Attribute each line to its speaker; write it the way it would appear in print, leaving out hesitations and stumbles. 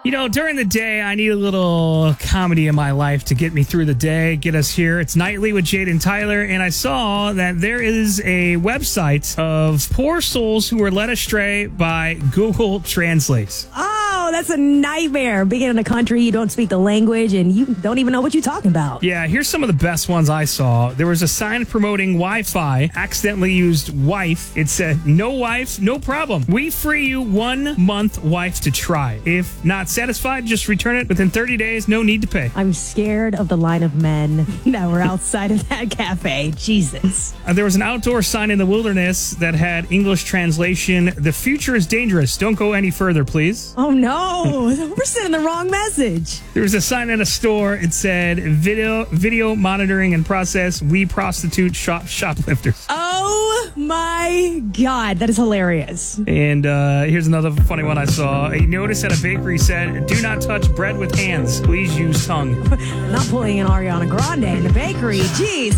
Speaker 1: You know, during the day, I need a little comedy in my life to get me through the day, get us here. It's Nightly with Jade and Tyler, and I saw that there is a website of poor souls who were led astray by Google Translate.
Speaker 2: Oh, that's a nightmare. Being in a country, you don't speak the language, and you don't even know what you're talking about.
Speaker 1: Yeah, here's some of the best ones I saw. There was a sign promoting Wi-Fi, accidentally used wife. It said, no wife, no problem. We free you 1 month wife to try. If not satisfied, just return it within 30 days. No need to pay.
Speaker 2: I'm scared of the line of men that were outside of that cafe. Jesus.
Speaker 1: There was an outdoor sign in the wilderness that had English translation, the future is dangerous. Don't go any further, please.
Speaker 2: Oh, no. We're sending the wrong message.
Speaker 1: There was a sign at a store. It said, video monitoring and process. We prostitute shoplifters.
Speaker 2: Oh, my God. That is hilarious.
Speaker 1: And here's another funny one I saw. A notice at a bakery said, do not touch bread with hands. Please use tongue.
Speaker 2: Not pulling an Ariana Grande in the bakery. Jeez.